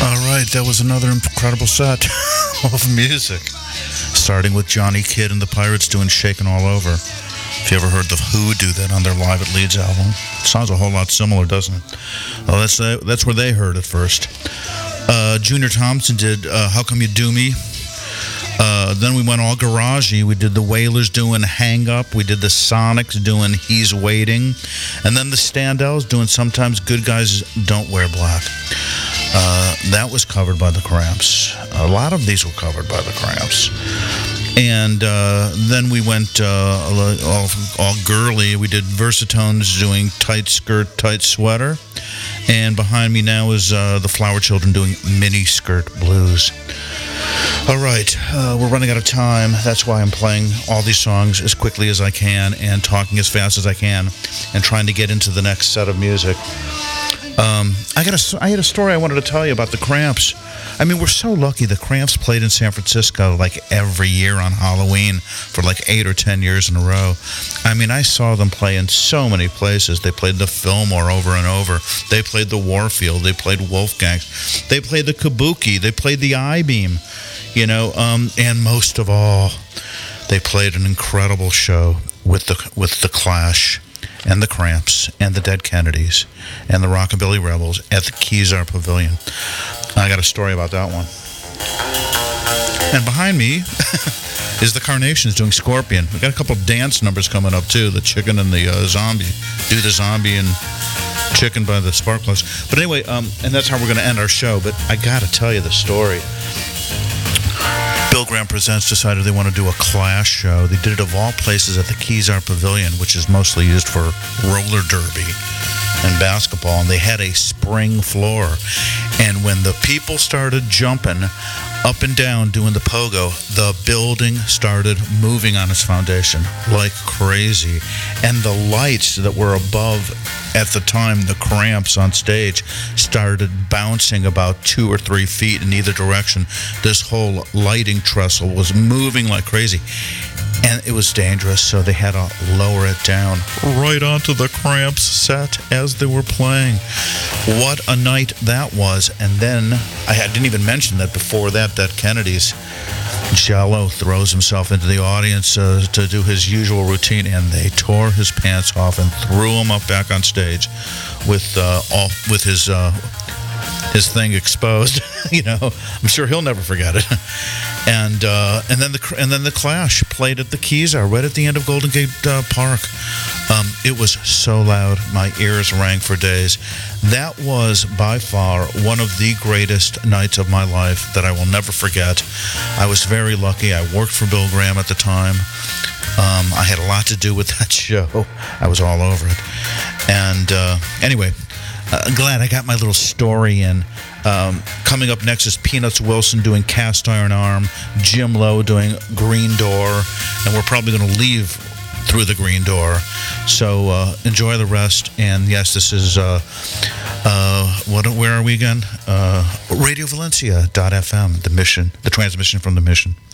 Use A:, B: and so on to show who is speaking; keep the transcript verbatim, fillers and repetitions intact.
A: All right, that was another incredible set of music. Starting with Johnny Kidd and the Pirates doing Shakin' All Over. If you ever heard The Who do that on their Live at Leeds album, it sounds a whole lot similar, doesn't it? Well, that's uh, that's where they heard it first. Uh, Junior Thompson did uh, How Come You Do Me? Uh, then we went all garagey. We did the Wailers doing Hang Up. We did the Sonics doing He's Waiting. And then the Standells doing Sometimes Good Guys Don't Wear Black. Uh, that was covered by the Cramps. A lot of these were covered by the Cramps. And uh, then we went uh, all, all girly. We did Versatones doing Tight Skirt, Tight Sweater. And behind me now is uh, the Flower Children doing Mini Skirt Blues. All right, uh, we're running out of time. That's why I'm playing all these songs as quickly as I can and talking as fast as I can and trying to get into the next set of music. Um, I got a, I had a story I wanted to tell you about the Cramps. I mean, we're so lucky. The Cramps played in San Francisco like every year on Halloween for like eight or ten years in a row. I mean, I saw them play in so many places. They played the Fillmore over and over. They played the Warfield. They played Wolfgang's. They played the Kabuki. They played the I-Beam. You know, um, and most of all, they played an incredible show with the with the Clash and the Cramps and the Dead Kennedys and the Rockabilly Rebels at the Kezar Pavilion. I got a story about that one. And behind me is the Carnations doing Scorpion. We got a couple dance numbers coming up too. The Chicken and the uh, Zombie. Do the Zombie and Chicken by the Sparklers. But anyway, um, and that's how we're going to end our show. But I got to tell you the story. Bill Graham Presents decided they want to do a Clash show. They did it of all places at the Kezar Pavilion, which is mostly used for roller derby and basketball, and they had a spring floor. And when the people started jumping up and down doing the pogo, the building started moving on its foundation like crazy. And the lights that were above at the time, the Cramps on stage, started bouncing about two or three feet in either direction. This whole lighting trestle was moving like crazy. And it was dangerous, so they had to lower it down right onto the Cramps set as they were playing. What a night that was. And then, I didn't even mention that before that, that Kennedy's Jello throws himself into the audience uh, to do his usual routine, and they tore his pants off and threw him up back on stage with uh, all with his uh, his thing exposed. You know, I'm sure he'll never forget it. And uh, and then the and then the Clash played at the Kezar right at the end of Golden Gate uh, Park. Um, it was so loud, my ears rang for days. That was by far one of the greatest nights of my life that I will never forget. I was very lucky. I worked for Bill Graham at the time. Um, I had a lot to do with that show. I was all over it. And uh, anyway, uh, glad I got my little story in. Um, coming up next is Peanuts Wilson doing Cast Iron Arm, Jim Lowe doing Green Door, and we're probably going to leave through the Green Door. So uh, enjoy the rest. And yes, this is uh, uh, what? Where are we again? Uh, Radio Valencia dot F M, the mission, the transmission from the mission.